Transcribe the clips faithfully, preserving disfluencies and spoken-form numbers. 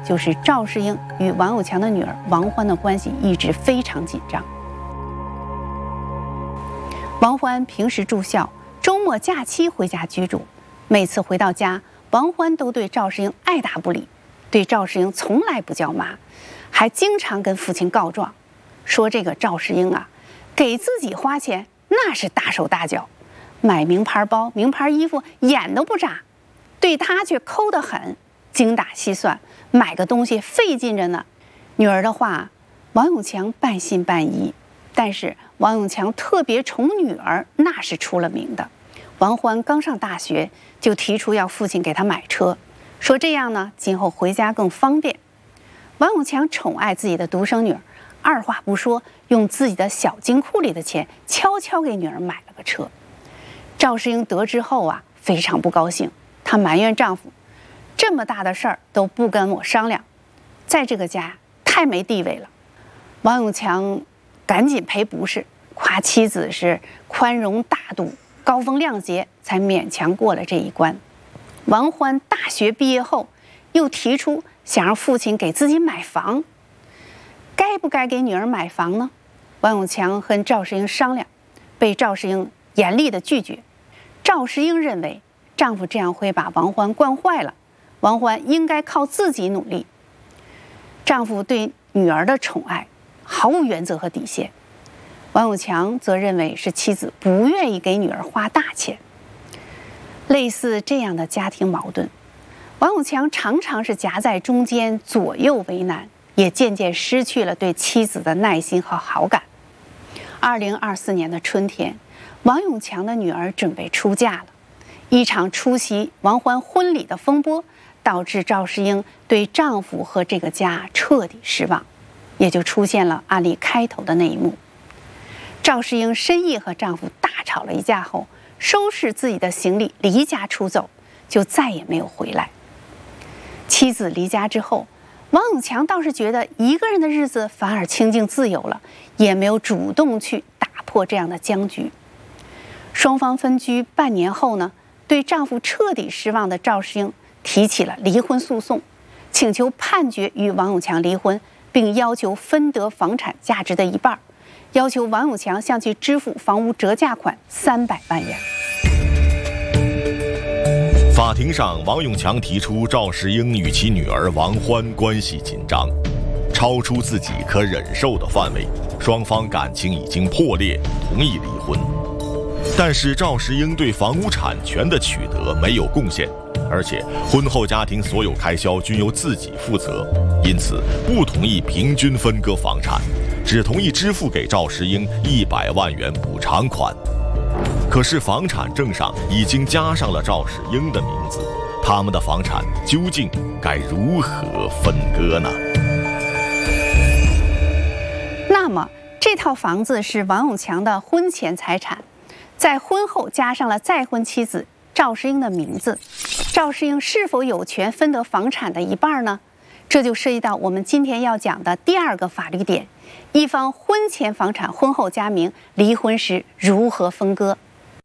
就是赵世英与王永强的女儿王欢的关系一直非常紧张。王欢平时住校，周末假期回家居住，每次回到家，王欢都对赵世英爱答不理，对赵世英从来不叫妈，还经常跟父亲告状，说这个赵世英啊，给自己花钱那是大手大脚，买名牌包、名牌衣服眼都不眨，对他却抠得很，精打细算，买个东西费劲着呢。女儿的话，王永强半信半疑，但是王永强特别宠女儿，那是出了名的。王欢刚上大学，就提出要父亲给他买车，说这样呢，今后回家更方便。王永强宠爱自己的独生女儿，二话不说，用自己的小金库里的钱悄悄给女儿买了个车。赵世英得知后啊，非常不高兴，她埋怨丈夫，这么大的事儿都不跟我商量，在这个家太没地位了。王永强赶紧赔不是，夸妻子是宽容大度、高风亮节，才勉强过了这一关。王欢大学毕业后，又提出想让父亲给自己买房，该不该给女儿买房呢？王永强和赵世英商量，被赵世英严厉的拒绝。赵世英认为丈夫这样会把王欢惯坏了，王欢应该靠自己努力。丈夫对女儿的宠爱毫无原则和底线，王永强则认为是妻子不愿意给女儿花大钱。类似这样的家庭矛盾，王永强常常是夹在中间，左右为难，也渐渐失去了对妻子的耐心和好感。二零二四年的春天，王永强的女儿准备出嫁了，一场出席王欢婚礼的风波，导致赵世英对丈夫和这个家彻底失望，也就出现了案例开头的那一幕。赵世英深夜和丈夫大吵了一架后，收拾自己的行李离家出走，就再也没有回来。妻子离家之后，王永强倒是觉得一个人的日子反而清静自由了，也没有主动去打破这样的僵局。双方分居半年后呢，对丈夫彻底失望的赵世英提起了离婚诉讼，请求判决与王永强离婚，并要求分得房产价值的一半，要求王永强向其支付房屋折价款三百万元。 法庭上，王永强提出赵世英与其女儿王欢关系紧张，超出自己可忍受的范围，双方感情已经破裂，同意离婚。但是赵世英对房屋产权的取得没有贡献，而且婚后家庭所有开销均由自己负责，因此不同意平均分割房产，只同意支付给赵世英一百万元补偿款。可是房产证上已经加上了赵世英的名字，他们的房产究竟该如何分割呢？ 那么这套房子是王永强的婚前财产，在婚后加上了再婚妻子赵世英的名字，赵世英是否有权分得房产的一半呢？这就涉及到我们今天要讲的第二个法律点：一方婚前房产婚后加名，离婚时如何分割？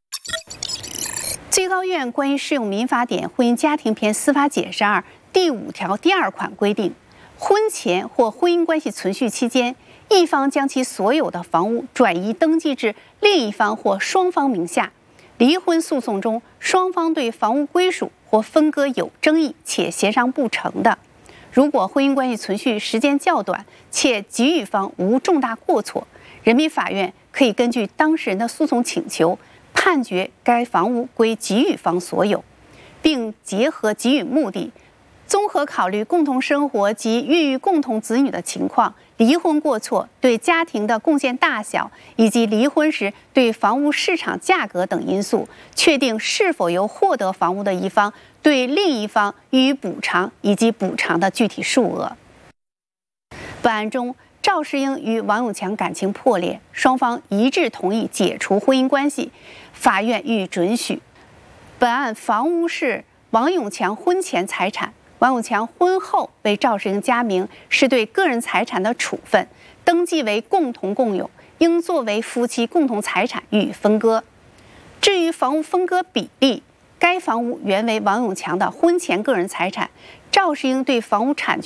最高院关于适用民法典婚姻家庭篇司法解释二第五条第二款规定，婚前或婚姻关系存续期间，一方将其所有的房屋转移登记至另一方或双方名下，离婚诉讼中双方对房屋归属或分割有争议且协商不成的，如果婚姻关系存续时间较短且给予方无重大过错，人民法院可以根据当事人的诉讼请求，判决该房屋归给予方所有，并结合给予目的，综合考虑共同生活及孕育共同子女的情况、离婚过错对家庭的贡献大小，以及离婚时对房屋市场价格等因素，确定是否由获得房屋的一方对另一方予以补偿以及补偿的具体数额。本案中，赵世英与王永强感情破裂，双方一致同意解除婚姻关系，法院予以准许。本案房屋是王永强婚前财产，王永强婚后为赵世英加名，是对个人财产的处分，登记为共同共有，应作为夫妻共同财产予以分割。至于房屋分割比例，该房屋原为王永强的婚前个人财产，赵世英对房屋产权